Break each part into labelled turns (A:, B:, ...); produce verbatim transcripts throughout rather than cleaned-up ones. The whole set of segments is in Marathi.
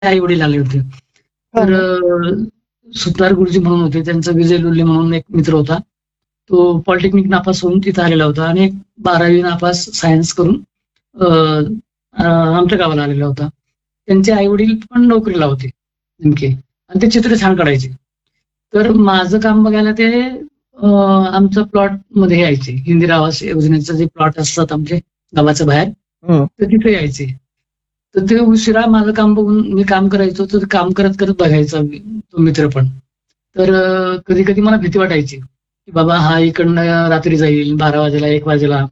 A: आई वडील आले होते.
B: हो
A: तर
B: ना.
A: अ, सुतार गुरुजी म्हणून होते, त्यांचा विजय लुल्ले म्हणून एक मित्र होता. तो पॉलिटेक्निक नापास होऊन तिथं आलेला होता आणि बारावी नापास सायन्स करून अ, अ, आमच्या गावाला आलेला होता. त्यांचे आई वडील पण नोकरीला होते नेमके आणि ते चित्र छान काढायचे. तर माझं काम बघायला ते अ, आमच्या प्लॉटमध्ये यायचे. इंदिरा आवास योजनेचे जे प्लॉट असतात आमचे गावाच्या बाहेर,
B: हं.
A: तर तिथे यायचे. तर ते उशिरा माझं काम बघून मी काम करायचो, तर काम करत करत बघायचा मी तो मित्र पण. तर अ, कधी-कधी मला भीती वाटायची, की बाबा हा इकडनं रात्री जाईल बारा वाजेला, एक वाजेला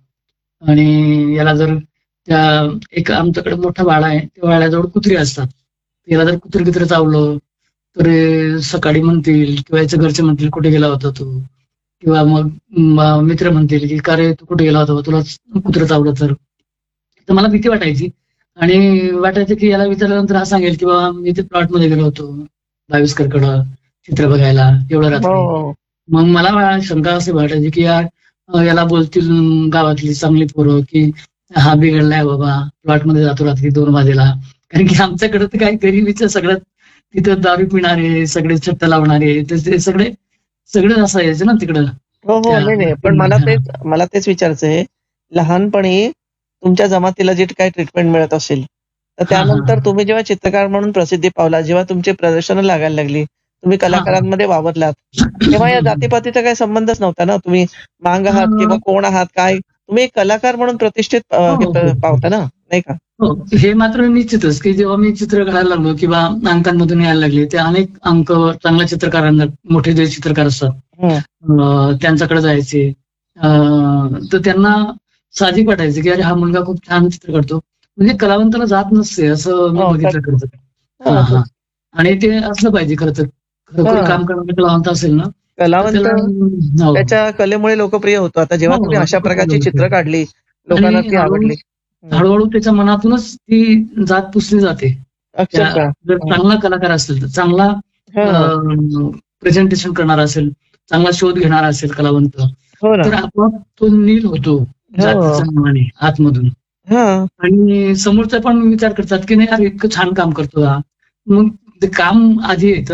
A: आणि याला जर त्या एक आमच्याकडे मोठा वाडा आहे. त्या वाड्याजवळ कुत्री असतात. याला जर कुत्रं-बित्रं चावलं, तर अ, सकाळी म्हणतील किंवा याच्या घरचे म्हणतील, "कुठे गेला होता तू?" किंवा मग म मित्र म्हणतील, की "का रे तू कुठे गेला होता? तुला कुत्रं चावलं तर?" तर मला भीती वाटायची आणि वाटायचं, की याला विचारल्यानंतर हा सांगेल, की "बाबा मी ते प्लॉटमध्ये गेलो होतो, बावीसकरकडं चित्र बघायला एवढ्या
B: हो,
A: रात्री."
B: हो.
A: मग मला शंका अशी वाटायची, की यार अ, याला बोलतील गावातली चांगली पोरं, की "हा बिघडलाय बाबा, प्लॉटमध्ये जातो रात्री दोन वाजेला." कारण की आमच्याकडे तर काय गरिबीचं सगळं तिथं दारू पिणारे, सगळे सट्टा लावणारे, तर ते सगळे सगळं असायचं ना तिकडं
B: हो, हो.
A: त्या
B: नाही, नाही. पण
A: वस्तीमध्ये.
B: मला
A: हां.
B: तेच मला तेच विचारायचं आहे. लहानपणी तुमच्या जमातीला जे काही ट्रीटमेंट मिळत असेल, तर
A: हां, हां,
B: त्यानंतर
A: हां.
B: तुम्ही जेव्हा चित्रकार म्हणून प्रसिद्धी पावला, जेव्हा तुमची प्रदर्शनं लागायला लागली, तुम्ही
A: हां, हां.
B: कलाकारांमध्ये वावरलात, तेव्हा या जातीपातीचा काही संबंधच नव्हता ना. तुम्ही मांग आहात किंवा
A: अ,
B: कोण आहात, काय तुम्ही एक कलाकार म्हणून प्रतिष्ठित अ,
A: हो,
B: हे
A: हो,
B: प
A: हो, हो.
B: पावता ना, नाही का?
A: हो, हे मात्र निश्चितच, की जेव्हा मी चित्र काढायला लागलो किंवा अंकांमधून यायला लागले, ते अनेक अंक चांगल्या चित्रकारांना मोठे जे चित्रकार असतात
B: हं.
A: अ, त्यांच्याकडे जायचे. अ, तर त्यांना साहजिक वाटायचं, की अरे हा मुलगा खूप छान चित्र काढतो. म्हणजे कलावंताला जात नसते असं मी
B: हो, तर
A: बघितलं खरं तर. हां,
B: हां,
A: हां. आणि ते असलं पाहिजे खरं तर. खरोखर
B: हां.
A: काम करणारा कलावंत असेल ना, तर
B: कलावंत
A: त्याला हो,
B: त्याच्या कलेमुळे लोकप्रिय होतो. आता जेव्हा तुम्ही
A: हो,
B: अशा प्रकारची
A: हो.
B: चित्र काढली,
A: आणि
B: लोकांना ती
A: हळू
B: आवडली. हं.
A: हळू-हळू त्याच्या मनातूनच ती जात पुसली जाते. त्या
B: अक्षरशः.
A: जर
B: हं.
A: चांगला कलाकार असेल तर चांगला
B: हां.
A: प्रेझेंटेशन करणारा असेल, चांगला शोध घेणारा असेल कलावंत,
B: हो ना.
A: तर आपोआप तो नील होतो
B: हो.
A: जातीच्या नावाने आतमधून.
B: हां.
A: आणि समोरचा पण विचार करतात, की नाही यार इतकं छान काम करतो हा. मग ते काम आधी येतं.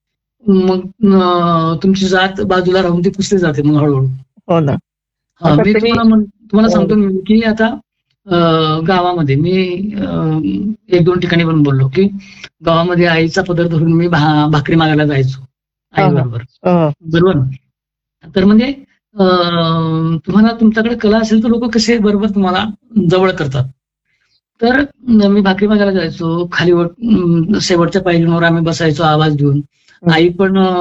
A: मग अ, तुमची जात बाजूला राहून ती पुसली जाते मग हळू-हळू.
B: हो ना.
A: हां,
B: आता
A: मी
B: तुम्ही
A: तुम्हाला म्हण तुम्हाला
B: अ,
A: सांगतो मी, की आता अ, गावामध्ये मी अ, एक दोन ठिकाणी पण बोललो, की गावामध्ये आईचा पदर धरून मी भा भाकरी मागायला जायचो
B: हां, हां.
A: आईबरोबर.
B: हां.
A: बरोबर. तर म्हणजे अ, तुम्हाला तुमच्याकडे कला असेल तर लोकं कसे बरोबर तुम्हाला जवळ करतात. तर अ, मी भाकरी मागायला जायचो. खाली व अं, शेवटच्या पायरीवर आम्ही बसायचो आवाज देऊन.
B: हं.
A: आई पण अ,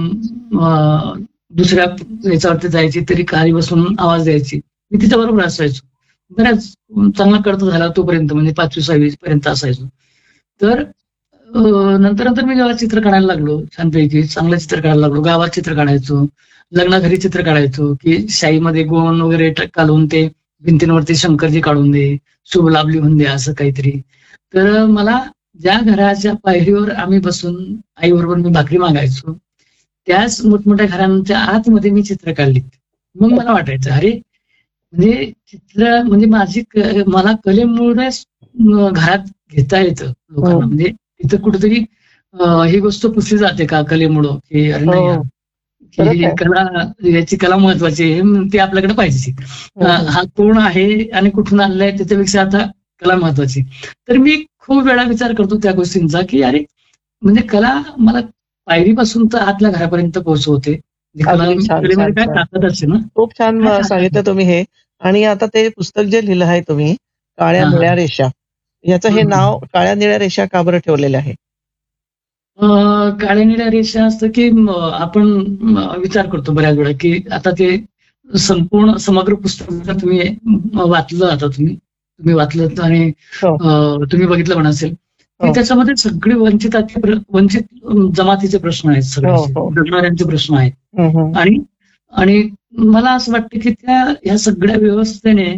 A: अ, दुसऱ्या याच्यावरती जायची तरी खाली बसून आवाज द्यायची. मी तिच्याबरोबर असायचो. बऱ्याच चांगला कळत झाला तोपर्यंत म्हणजे पाचवी सहावी पर्यंत असायचो. तर अ, नंतर-नंतर मी जेव्हा चित्र काढायला लागलो छानपैकी, चांगलं चित्र काढायला लागलो. गावात चित्र काढायचो. लग्नाघरी चित्र काढायचो, की शाईमध्ये गोंद वगैरे ट घालून ते भिंतींवरती शंकरजी काढून दे, शुभ लाभ लिहून दे असं काहीतरी. तर मला ज्या घराच्या पायरीवर आम्ही बसून आईबरोबर मी भाकरी मागायचो, त्याच मोठमोठ्या घरांच्या आतमध्ये मी चित्र काढलीत. मग मला वाटायचं, अरे म्हणजे चित्र म्हणजे माझी क मला कलेमुळेच अ, घरात घेता येतं लोकांना.
B: हं.
A: म्हणजे तिथं कुठेतरी अ, ही गोष्ट पुसली जाते का कलेमुळं, की अरे नाही यार,
B: हो.
A: की
B: खरंच
A: ही
B: आहे.
A: कला याची कला महत्वाची आहे. हे ते आपल्याकडे पाहिजे. अ,
B: हं, हं.
A: हा कोण आहे आणि कुठून आणलाय त्याच्यापेक्षा आता कला महत्वाची. तर मी खूप वेळा विचार करतो त्या गोष्टींचा, की अरे म्हणजे कला मला पायरीपासून तर आतल्या घरापर्यंत पोहोचवते. म्हणजे कला
B: अगदी छान,
A: कलेमध्ये
B: छान,
A: काय
B: छान.
A: ताकद असते ना,
B: खूप छान
A: काय
B: अ,
A: ताकद
B: सांगितलं तुम्ही हे. आणि आता ते पुस्तक जे लिहिलं आहे तुम्ही, काळ्या
A: हां,
B: निळ्या
A: हां.
B: रेषा. याचं
A: हं,
B: हे
A: हं.
B: नाव काळ्या निळ्या रेषा का बरं ठेवलेलं आहे?
A: अ, काळ्या निळ्या रेषा असतं, की म आपण म विचार करतो बऱ्याच वेळा, की आता ते संपूर्ण समग्र पुस्तक जर तुम्ही अ, वाचलं आता तुम्ही, तुम्ही वाचलत आणि
B: हो,
A: अ, तुम्ही बघितलं पण असेल, की
B: हो,
A: त्याच्यामध्ये सगळे वंचिताचे प्र वंचित अ, जमातीचे प्रश्न आहेत
B: हो,
A: सगळ्याचे,
B: हो.
A: जगणाऱ्यांचे प्रश्न आहेत.
B: हं, हं.
A: आणि आणि मला असं वाटतं, की त्या ह्या सगळ्या व्यवस्थेने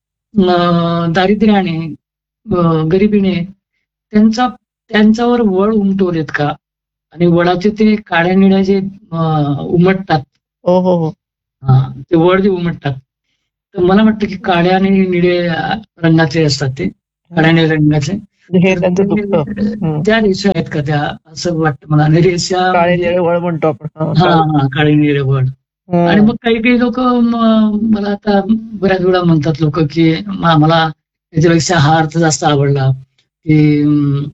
A: अ, दारिद्र्याने, अ, गरिबीने त्यांचा त्यांच्यावर वळ उमटवलेत का? आणि वळाचे ते काळ्या निळ्या जे अ, उमटतात
B: हो, हो, हो.
A: हां, ते वळ जे उमटतात. तर मला वाटतं की काळ्या आणि निळे अ, रंगाचे असतात ते.
B: हं.
A: काळ्या निळ्या रंगाचे.
B: हे
A: तर
B: त्यांचं
A: ते
B: दुखतं. हं.
A: त्या रेषा आहेत का त्या, असं वाटतं मला. आणि रेषा
B: काळे
A: म्हणजे
B: निळे वळ म्हणतो आपण. हां,
A: हा
B: काळे.
A: हा काळी निळे वड. आणि
B: हं.
A: मग काही काही लोक मला आता बऱ्याच वेळा म्हणतात लोक की "म- आम्हाला त्याच्यापेक्षा हा अर्थ जास्त आवडला की अं,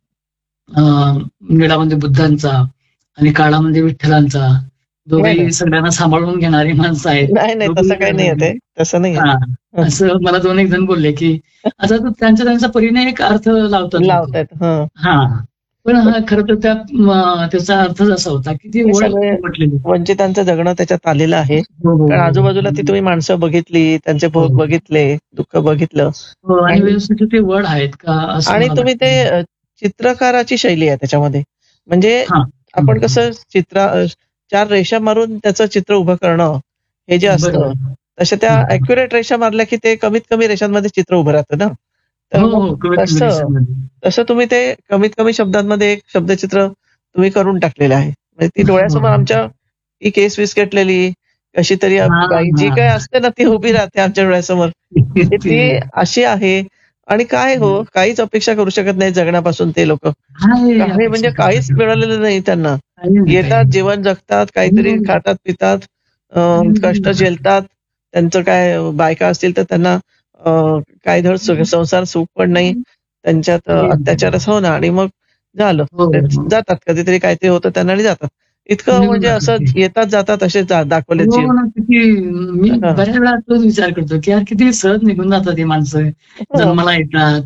A: अं, निळामध्ये बुद्धांचा आणि काळामध्ये विठ्ठलांचा,
B: नाही, नाही.
A: दोघेही सगळ्यांना सांभाळून घेणारी माणसं आहेत,
B: नाही, नाही. तसं काही नाहीये
A: दोघेही."
B: ते. तसं नाहीये.
A: हा,
B: हं.
A: असं मला दोन एक जण बोलले की आता तो त्यांच्या त्यांचा परीने एक अर्थ लावतात लोक.
B: लावतायत. हं.
A: हा, पण हा खरं तर त्या म, त्याचा अर्थच असा होता की ती
B: हे
A: वड
B: सगळे
A: म्हटलेली.
B: वंचितांचं जगणं त्याच्यात आलेलं आहे.
A: हो हो
B: कारण
A: हो
B: आजूबाजूला ती तुम्ही माणसं बघितली, त्यांचे
A: हो
B: भोग बघितले, दुःख बघितलं
A: हो. आणि
B: आणि
A: व्यवस्थित ते वड आहेत का असं
B: आणि
A: मला
B: तुम्ही ते
A: वाटतं.
B: अ, चित्रकाराची शैली आहे त्याच्यामध्ये. म्हणजे
A: हा.
B: आपण कसं चित्र अ, चार रेषा मारून त्याचं चित्र उभं करणं, हे जे असतं,
A: बरोबर.
B: तशा त्या
A: हं.
B: ॲक्युरेट रेषा मारल्या की ते कमीत कमी रेषांमध्ये चित्र उभं राहतं ना. तर
A: हो
B: मग
A: हो, कमीत कमी
B: तसं
A: रेषांमध्ये.
B: तसं तुम्ही ते कमीत कमी शब्दांमध्ये एक शब्दचित्र तुम्ही करून टाकलेलं आहे. म्हणजे ती
A: हो.
B: डोळ्यासमोर आमच्या ती केस विस्कटलेली कशी तरी
A: हा
B: बाई जी
A: हा.
B: काही असते ना, ती उभी राहते आमच्या डोळ्यासमोर. की
A: ते
B: ती अशी आहे आणि काय हो, काहीच अपेक्षा करू शकत नाही जगण्यापासून ते लोकं.
A: आहे
B: काही म्हणजे
A: अपेक्षा
B: काहीच
A: करतात.
B: मिळालेलं नाही त्यांना.
A: काही नाही, काही
B: येतात,
A: नाही.
B: जीवन जगतात, काहीतरी
A: हम्म.
B: खातात, पितात, अ, कष्ट
A: हम्म.
B: झेलतात. त्यांचं काय बायका असतील तर त्यांना अ, काही धड सुख संसार सुख पण नाही. त्यांच्यात अ,
A: काही नाही.
B: अत्याचारच हो ना आणि मग झालं.
A: हो
B: ते
A: हो.
B: जातात. कधीतरी काहीतरी होतं त्यांना आणि जातात. इतकं
A: निघून
B: म्हणजे
A: जातात
B: असं
A: ते.
B: येतात, जातात असे जा दाखवलेत जीव.
A: हो ना, किती मी
B: हां.
A: बऱ्याच वेळा तोच विचार करतो की यार किती सहज निघून जातात ही माणसं.
B: हां.
A: जन्माला येतात,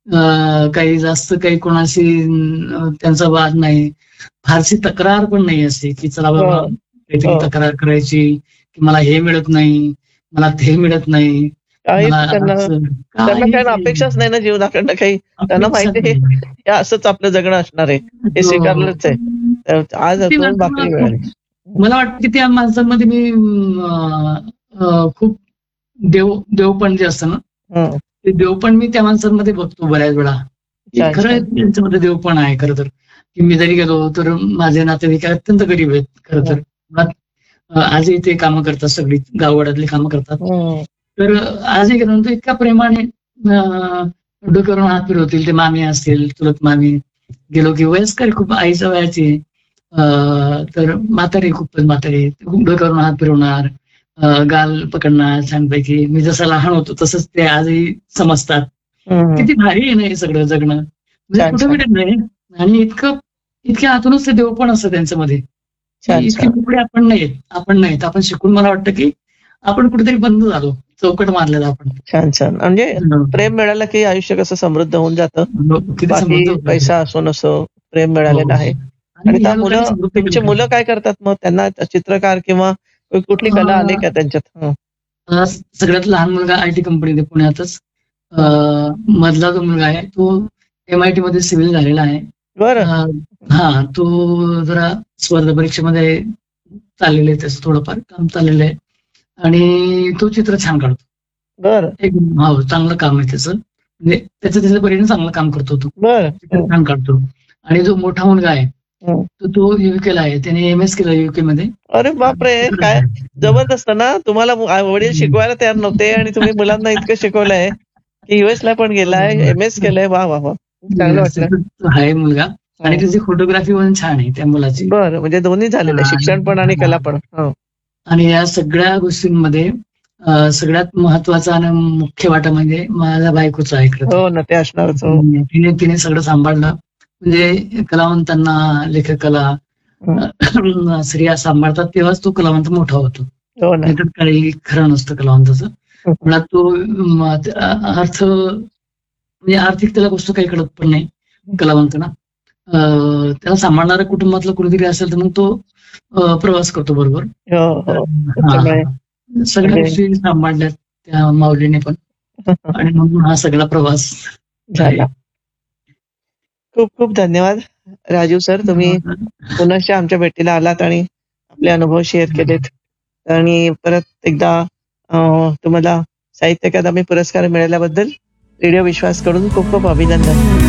A: अं, काही जास्त काही कोणाशी अं, त्यांचा वाद नाही, फारशी तक्रार पण नाही असते की चला
B: हो,
A: बाबा काहीतरी
B: हो.
A: तक्रार करायची की मला हे मिळत नाही, मला ते मिळत नाही,
B: काहीच
A: मला
B: त्यांना
A: असं
B: त्यांना
A: काही
B: काही
A: काही
B: अपेक्षाच नाही ना जीवनाकडनं काही. त्यांना
A: अपेक्षा
B: माहिती आहे
A: नाही.
B: हे असंच आपलं जगणं असणार आहे. हे
A: हो हो.
B: स्वीकारलंच आहे. तर आज
A: ती
B: हरतो
A: माणसं मला
B: भाकरी
A: खूप,
B: मिळाली.
A: मला वाटतं की त्या माणसांमध्ये मी अं, अं, खूप देव देवपण जे असतं ना,
B: हं.
A: ते देवपण मी त्या माणसांमध्ये बघतो बऱ्याच वेळा, की
B: छान,
A: खरं
B: छान.
A: त्यांच्यामध्ये देवपण आहे खरं तर. की मी जरी गेलो तर माझे नातेवाईक अत्यंत गरीब आहेत खरं
B: हं,
A: तर. मुळात, अं, आजही ते कामं करतात, सगळी गाववाड्यातली कामं करतात.
B: हं.
A: तर आजही गेलो तर इतक्या प्रेमाने अं, डोक्यावरून हात फिरवतील, ते मामी असतील, चुलत मामी. गेलो की वयस्कर खूप आईच्या वयाची आहे. अं, तर म्हातारी, खूपच म्हातारी, डोक्यावरून हात फिरवणार, अं, गाल पकडणार छानपैकी. मी जसा लहान होतो तसंच ते आजही समजतात.
B: हं, हं.
A: किती भारी आहे ना हे सगळं जगणं. म्हणजे
B: छान,
A: कुठं
B: छान.
A: मिळत नाही. आणि इतकं इतक्या आतूनच ते देव पण असतं त्यांच्यामध्ये, की
B: छान,
A: इतकी
B: छान.
A: पुढे आपण नाहीत, आपण नाहीत. आपण शिकून मला वाटतं की आपण कुठेतरी बंद झालो, चौकट मारलेला आपण.
B: छान, छान. म्हणजे प्रेम
A: हं.
B: मिळालं की आयुष्य कसं समृद्ध होऊन जातं.
A: किती समृद्ध
B: बाकी
A: होतं ते.
B: पैसा असो नसो, प्रेम
A: हो
B: मिळालेलं
A: हो.
B: आहे. आणि
A: आणि
B: त्या
A: या लोकांनी
B: मुलं
A: समृद्ध केलं
B: तुमची
A: खरं.
B: मुलं काय करतात मग? त्यांना चित्रकार किंवा कुठली कला आली का त्यांच्यात? हं,
A: अ, सगळ्यात लहान मुलगा आयटी कंपनीत आहे पुण्यातच. अ,
B: हं.
A: मधला जो मुलगा आहे तो एमआयटी मध्ये सिव्हिल झालेला आहे. अ,
B: बरं.
A: हा, तो जरा स्पर्धा परीक्षेमध्ये चाललेलं आहे, त्याचं थोडंफार काम चाललेलं आहे. आणि तो चित्र छान काढतो.
B: बरं,
A: एक, हो, चांगलं काम आहे त्याचं. म्हणजे त्याचं त्याच्या परीने चांगलं काम करतो तो.
B: बरं.
A: चित्र
B: हं,
A: छान काढतो. आणि जो मोठा मुलगा आहे
B: हं.
A: तर तो युकेला आहे. त्याने एम-एस केलं युके मध्ये.
B: अरे बापरे! काय जबरदस्त ना. तुम्हाला आ वडील शिकवायला तयार नव्हते आणि तुम्ही मुलांना इतकं शिकवलंय, की यूएसला पण गेलाय, एम-एस केलंय. वाह, वाह, वाह! खूप चांगलं वाटलं.
A: आहे मुलगा. आणि
B: हं.
A: त्याची फोटोग्राफी पण छान आहे त्या मुलाची.
B: बरं, म्हणजे दोन्ही झालेलं आहे. शिक्षण पण आणि कला पण. हं.
A: आणि या सगळ्या गोष्टींमध्ये अ, सगळ्यात महत्वाचा आणि मुख्य वाटा म्हणजे माझ्या बायकोचा आहे खरं तर.
B: हो ना, ते असणारच. हो.
A: तिने तिने सगळं सांभाळलं. म्हणजे कलावंतांना, लेखकाला
B: हं.
A: अ, स्त्रिया सांभाळतात तेव्हाच तो कलावंत मोठा होतो.
B: हो ना.
A: नाहीतर काही खरं नसतं कलावंताचं.
B: हं, हं.
A: मुळात तो म, अ, अर्थ म्हणजे आर्थिक त्याला गोष्ट काही कळत पण नाही कलावंतांना. अ, त्याला सांभाळणारं कुटुंबातलं कुणीतरी असेल तर मग तो अ, प्रवास करतो बरोबर.
B: हो,
A: तर
B: हो.
A: हा
B: त्याच्यामुळे
A: हा, सगळ्या
B: म्हणजे
A: गोष्टी सांभाळल्यात त्या माऊलीने पण. आणि म्हणून हा सगळा प्रवास आहे.
B: झाला. खूप खूप धन्यवाद राजू सर. तुम्ही पुनश्च आमच्या भेटीला आलात आणि आपले अनुभव शेअर केलेत. आणि परत एकदा अ, तुम्हाला साहित्य अकादमी पुरस्कार मिळाल्याबद्दल रेडिओ विश्वासकडून खूप खूप अभिनंदन.